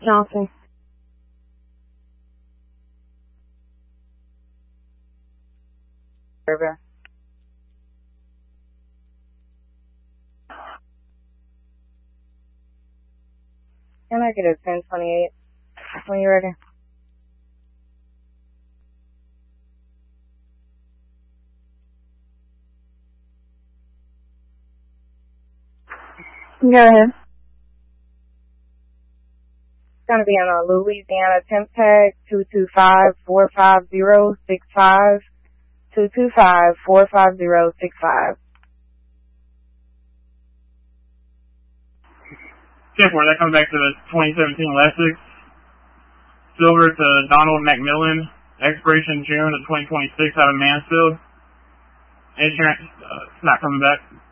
Johnson. River. Negative 1028. When you're ready. Go ahead. It's going to be on a Louisiana temp tag 225-450-65. 225-450-65. 10-4, that comes back to the 2017 Lexus. Silver to Donald McMillan, expiration June of 2026 out of Mansfield. Insurance, not coming back.